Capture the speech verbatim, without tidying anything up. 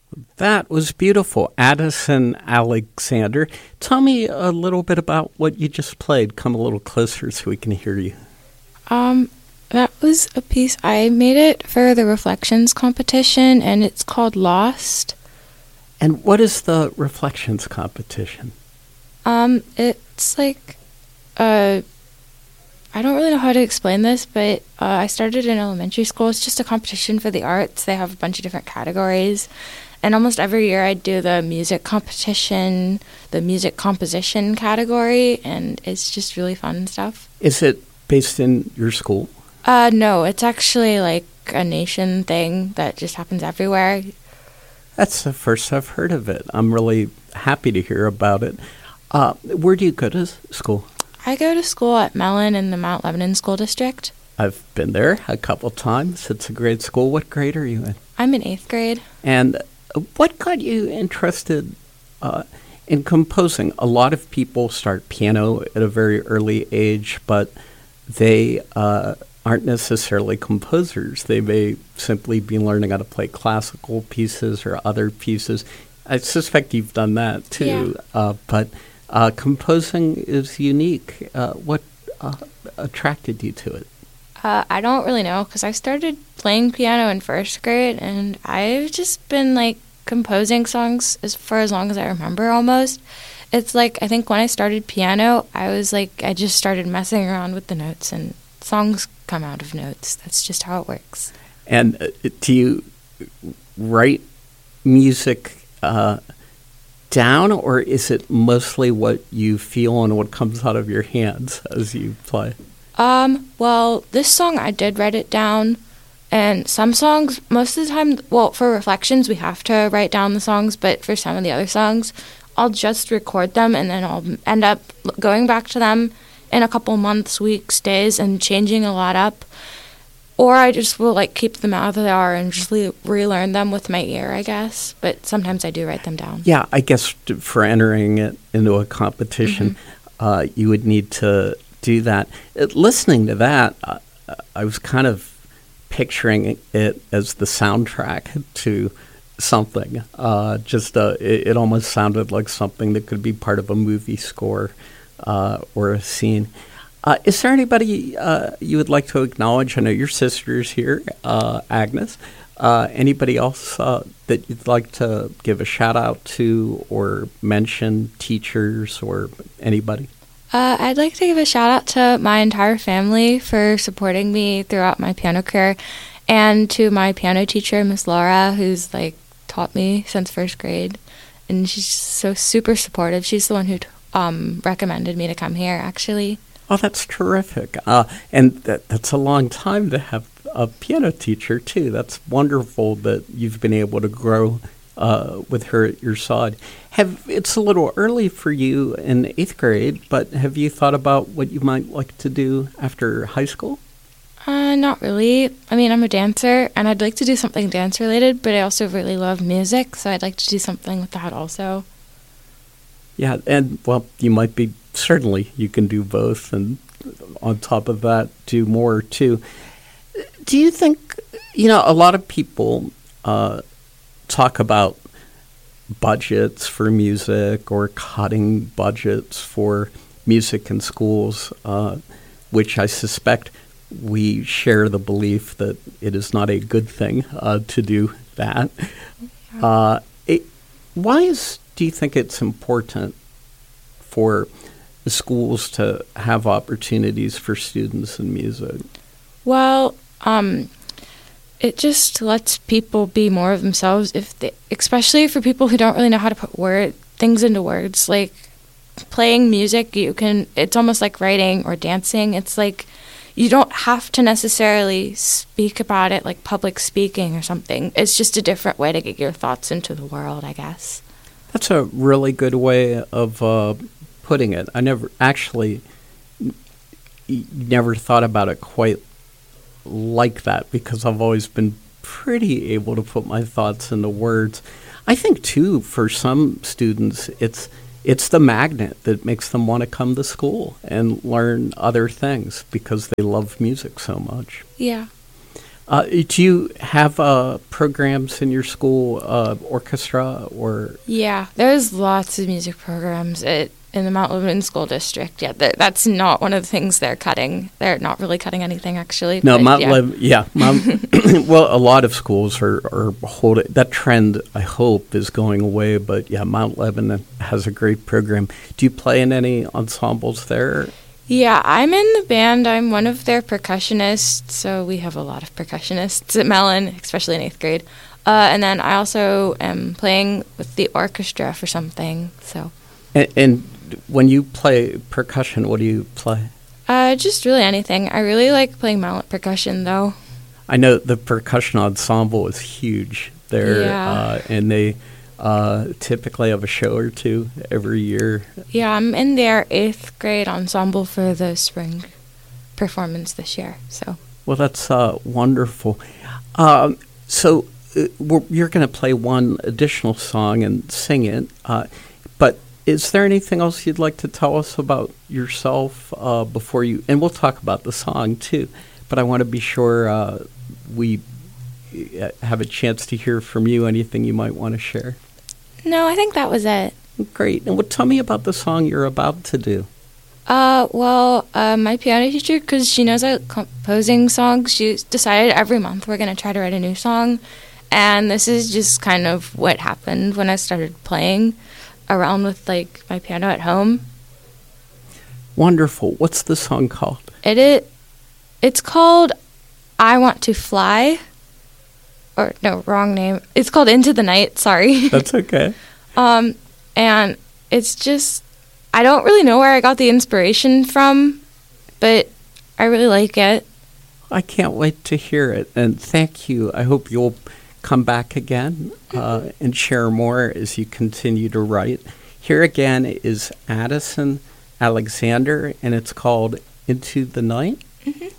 That was beautiful. Addison Alexander. Tell me a little bit about what you just played. Come a little closer so we can hear you. Um, that was a piece, I made it for the Reflections competition, and it's called Lost. And what is the Reflections competition? Um, it's like, uh, I don't really know how to explain this, but uh, I started in elementary school. It's just a competition for the arts. They have a bunch of different categories. And almost every year I do the music competition, the music composition category, and it's just really fun and stuff. Is it based in your school? Uh, no, it's actually like a nation thing that just happens everywhere. That's the first I've heard of it. I'm really happy to hear about it. Uh, where do you go to school? I go to school at Mellon in the Mount Lebanon School District. I've been there a couple times. It's a great school. What grade are you in? I'm in eighth grade. And what got you interested uh, in composing? A lot of people start piano at a very early age, but they uh, aren't necessarily composers. They may simply be learning how to play classical pieces or other pieces. I suspect you've done that too, yeah. uh, but uh, composing is unique. Uh, what uh, attracted you to it? Uh, I don't really know, because I started playing piano in first grade, and I've just been, like, composing songs as for as long as I remember, almost. It's like, I think when I started piano, I was like, I just started messing around with the notes, and songs come out of notes. That's just how it works. And uh, do you write music uh, down, or is it mostly what you feel and what comes out of your hands as you play? Um, well, this song, I did write it down, and some songs, most of the time, well, for Reflections, we have to write down the songs, but for some of the other songs, I'll just record them, and then I'll end up going back to them in a couple months, weeks, days, and changing a lot up, or I just will, like, keep them out of there and just le- relearn them with my ear, I guess, but sometimes I do write them down. Yeah, I guess t- for entering it into a competition, mm-hmm. uh, you would need to do that. Uh, listening to that, uh, I was kind of picturing it as the soundtrack to something. Uh, just uh, it, it almost sounded like something that could be part of a movie score uh, or a scene. Uh, is there anybody uh, you would like to acknowledge? I know your sister's here, uh, Agnes. Uh, anybody else uh, that you'd like to give a shout out to or mention, teachers or anybody? Uh, I'd like to give a shout out to my entire family for supporting me throughout my piano career, and to my piano teacher, Miss Laura, who's like taught me since first grade, and she's so super supportive. She's the one who um, recommended me to come here, actually. Oh, that's terrific. Uh, and that, that's a long time to have a piano teacher, too. That's wonderful that you've been able to grow Uh, with her at your side. Have it's a little early for you in eighth grade, but have you thought about what you might like to do after high school? Uh, not really. I mean, I'm a dancer, and I'd like to do something dance-related, but I also really love music, so I'd like to do something with that also. Yeah, and, well, you might be, certainly you can do both, and on top of that, do more, too. Do you think, you know, a lot of people uh, talk about budgets for music or cutting budgets for music in schools, uh, which I suspect we share the belief that it is not a good thing uh, to do that. Yeah. Uh, it, why is do you think it's important for the schools to have opportunities for students in music? Well, um... it just lets people be more of themselves, if they, especially for people who don't really know how to put word things into words. Like playing music, you can. It's almost like writing or dancing. It's like you don't have to necessarily speak about it like public speaking or something. It's just a different way to get your thoughts into the world, I guess. That's a really good way of uh, putting it. I never actually n- never thought about it quite like that, because I've always been pretty able to put my thoughts into words. I think too, for some students, it's it's the magnet that makes them want to come to school and learn other things because they love music so much. Yeah. Uh, do you have uh, programs in your school, uh, orchestra, or? Yeah, there's lots of music programs at, in the Mount Lebanon School District. Yeah, that, that's not one of the things they're cutting. They're not really cutting anything, actually. No, but Mount yeah. Lebanon, yeah. Mount, well, a lot of schools are, are holding, that trend, I hope, is going away, but yeah, Mount Lebanon has a great program. Do you play in any ensembles there? Yeah, I'm in the band. I'm one of their percussionists, so we have a lot of percussionists at Mellon, especially in eighth grade. Uh, and then I also am playing with the orchestra for something. So, And, and when you play percussion, what do you play? uh, just really anything. I really like playing mallet percussion, though. I know the percussion ensemble is huge there, Yeah. uh, and they uh, typically have a show or two every year. Yeah, I'm in their eighth grade ensemble for the spring performance this year. So, Well, that's uh, wonderful. Um, so uh, we're, you're going to play one additional song and sing it, uh, but is there anything else you'd like to tell us about yourself uh, before you, and we'll talk about the song too, but I want to be sure uh, we uh, have a chance to hear from you, anything you might want to share. no, I think that was it. Great. And what, tell me about the song you're about to do. Uh, well, uh, my piano teacher, because she knows I like composing songs, she decided every month we're going to try to write a new song. And this is just kind of what happened when I started playing around with, like, my piano at home. Wonderful. What's the song called? It, it It's called I Want to Fly. Or, no, wrong name. It's called Into the Night, sorry. That's okay. um, and it's just, I don't really know where I got the inspiration from, but I really like it. I can't wait to hear it. And thank you. I hope you'll come back again uh, and share more as you continue to write. Here again is Addison Alexander, and it's called Into the Night. Mm-hmm.